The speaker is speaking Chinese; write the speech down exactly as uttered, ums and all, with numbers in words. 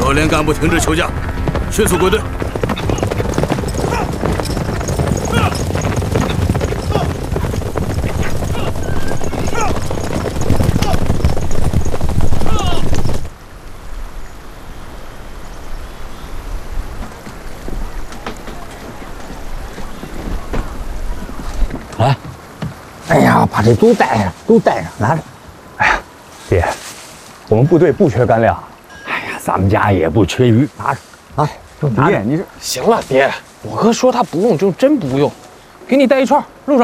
各连干部停止休假，迅速归队。 来，哎呀，把这都带上，都带上，拿着。哎呀，爹，我们部队不缺干粮。哎呀，咱们家也不缺鱼，拿着啊，就拿着。你这行了，爹，我哥说他不用就真不用，给你带一串。